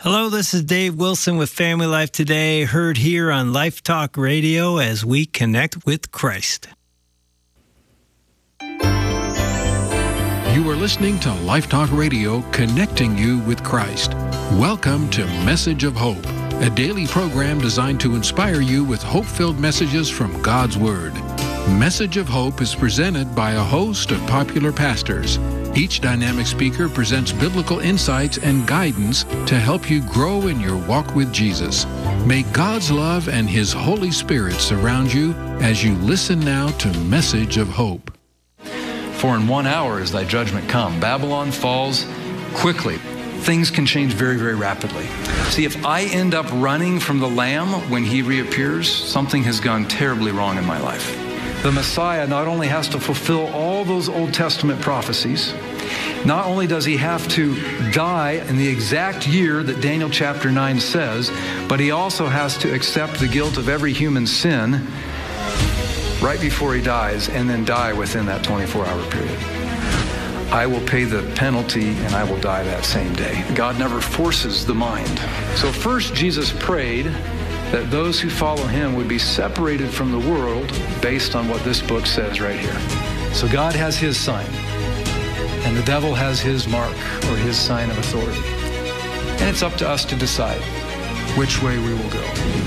Hello, this is Dave Wilson with Family Life Today, heard here on Life Talk Radio as we connect with Christ. You are listening to Life Talk Radio, connecting you with Christ. Welcome to Message of Hope, a daily program designed to inspire you with hope-filled messages from God's Word. Message of Hope is presented by a host of popular pastors. Each dynamic speaker presents biblical insights and guidance to help you grow in your walk with Jesus. May God's love and His Holy Spirit surround you as you listen now to Message of Hope. For in 1 hour is thy judgment come. Babylon falls quickly. Things can change very, very rapidly. See, if I end up running from the Lamb when He reappears, something has gone terribly wrong in my life. The Messiah not only has to fulfill all those Old Testament prophecies, not only does He have to die in the exact year that Daniel chapter 9 says, but He also has to accept the guilt of every human sin right before He dies, and then die within that 24-hour period. I will pay the penalty and I will die that same day. God never forces the mind. So first, Jesus prayed that those who follow Him would be separated from the world based on what this book says right here. So God has His sign, and the devil has his mark or his sign of authority. And it's up to us to decide which way we will go.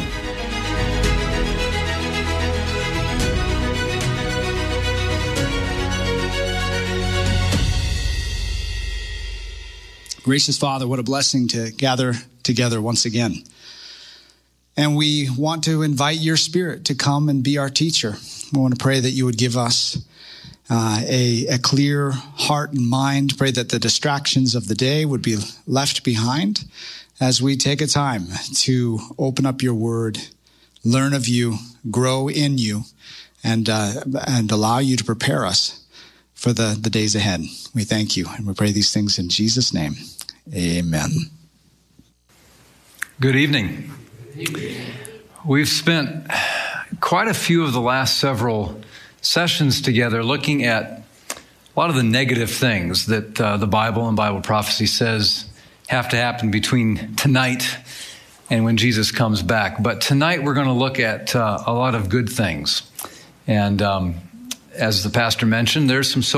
Gracious Father, what a blessing to gather together once again. And we want to invite your Spirit to come and be our teacher. We want to pray that you would give us a clear heart and mind. Pray that the distractions of the day would be left behind as we take a time to open up your word, learn of you, grow in you, and allow you to prepare us for the days ahead. We thank you, and we pray these things in Jesus' name. Amen. Good evening. We've spent quite a few of the last several sessions together looking at a lot of the negative things that the Bible and Bible prophecy says have to happen between tonight and when Jesus comes back. But tonight we're going to look at a lot of good things. And as the pastor mentioned, there's some